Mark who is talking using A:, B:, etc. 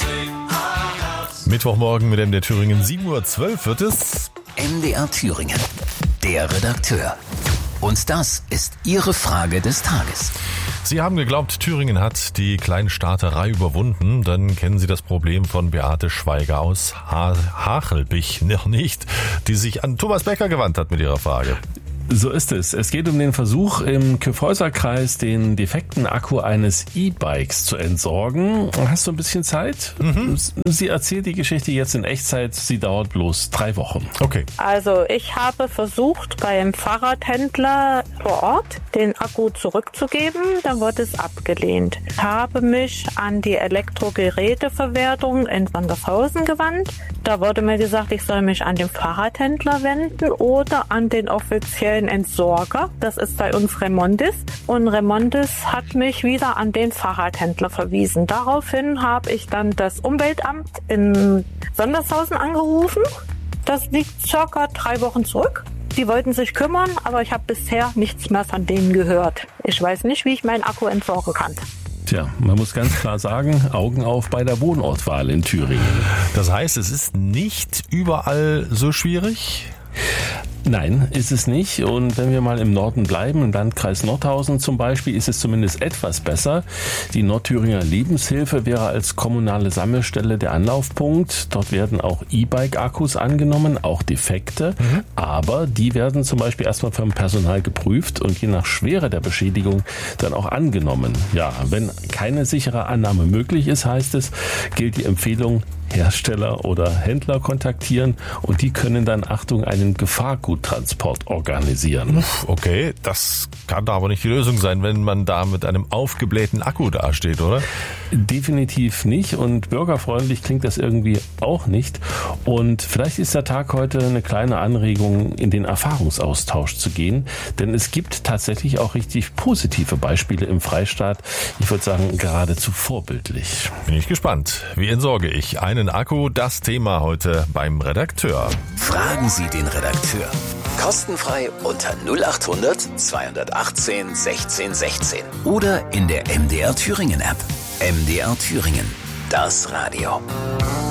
A: Mittwochmorgen mit MDR Thüringen, 7:12 Uhr wird es.
B: MDR Thüringen, der Redakteur. Und das ist Ihre Frage des Tages.
A: Sie haben geglaubt, Thüringen hat die Kleinstaaterei überwunden. Dann kennen Sie das Problem von Beate Schweiger aus Hachelbich noch nicht, die sich an Thomas Becker gewandt hat mit ihrer Frage.
C: So ist es. Es geht um den Versuch, im Kyffhäuser-Kreis den defekten Akku eines E-Bikes zu entsorgen. Hast du ein bisschen Zeit? Sie erzählt die Geschichte jetzt in Echtzeit. Sie dauert bloß 3 Wochen.
A: Okay.
D: Also ich habe versucht, beim Fahrradhändler vor Ort den Akku zurückzugeben. Dann wurde es abgelehnt. Ich habe mich an die Elektrogeräteverwertung in Sondershausen gewandt. Da wurde mir gesagt, ich soll mich an den Fahrradhändler wenden oder an den offiziellen Entsorger. Das ist bei uns Remondis. Und Remondis hat mich wieder an den Fahrradhändler verwiesen. Daraufhin habe ich dann das Umweltamt in Sondershausen angerufen. Das liegt circa 3 Wochen zurück. Die wollten sich kümmern, aber ich habe bisher nichts mehr von denen gehört. Ich weiß nicht, wie ich meinen Akku entsorgen kann.
C: Tja, man muss ganz klar sagen, Augen auf bei der Wohnortwahl in Thüringen.
A: Das heißt, es ist nicht überall so schwierig?
C: Nein, ist es nicht. Und wenn wir mal im Norden bleiben, im Landkreis Nordhausen zum Beispiel, ist es zumindest etwas besser. Die Nordthüringer Lebenshilfe wäre als kommunale Sammelstelle der Anlaufpunkt. Dort werden auch E-Bike-Akkus angenommen, auch defekte. Aber die werden zum Beispiel erstmal vom Personal geprüft und je nach Schwere der Beschädigung dann auch angenommen. Ja, wenn keine sichere Annahme möglich ist, heißt es, gilt die Empfehlung, Hersteller oder Händler kontaktieren und die können dann, Achtung, einen Gefahrguttransport organisieren.
A: Okay, das kann aber nicht die Lösung sein, wenn man da mit einem aufgeblähten Akku dasteht, oder?
C: Definitiv nicht und bürgerfreundlich klingt das irgendwie auch nicht. Und vielleicht ist der Tag heute eine kleine Anregung, in den Erfahrungsaustausch zu gehen, denn es gibt tatsächlich auch richtig positive Beispiele im Freistaat. Ich würde sagen, geradezu vorbildlich.
A: Bin ich gespannt. Wie entsorge ich einen Akku? Das Thema heute beim Redakteur.
B: Fragen Sie den Redakteur. Kostenfrei unter 0800 218 16 16 oder in der MDR Thüringen App. MDR Thüringen, das Radio.